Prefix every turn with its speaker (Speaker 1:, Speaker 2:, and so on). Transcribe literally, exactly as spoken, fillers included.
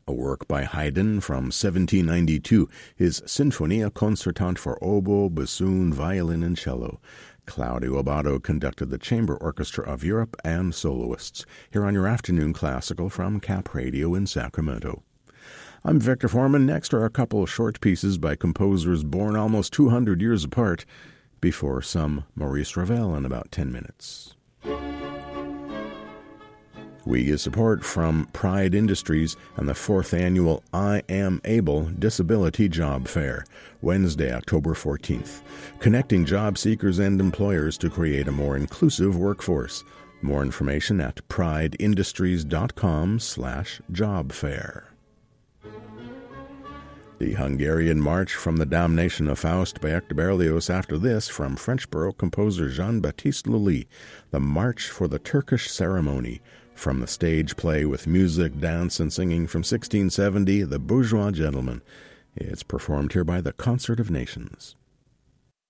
Speaker 1: a work by Haydn from seventeen ninety-two, his Sinfonia Concertante for oboe, bassoon, violin, and cello. Claudio Abbado conducted the Chamber Orchestra of Europe and soloists, here on your afternoon classical from Cap Radio in Sacramento. I'm Victor Foreman. Next are a couple of short pieces by composers born almost two hundred years apart, before some Maurice Ravel in about ten minutes. We get support from Pride Industries and the fourth annual I Am Able Disability Job Fair, Wednesday, October fourteenth, connecting job seekers and employers to create a more inclusive workforce. More information at prideindustries.com slash job fair. The Hungarian March from the Damnation of Faust by Hector Berlioz. After this, from French Baroque composer Jean-Baptiste Lully, the March for the Turkish Ceremony, from the stage play with music, dance, and singing from sixteen seventy, The Bourgeois Gentleman. It's performed here by the Concert of Nations.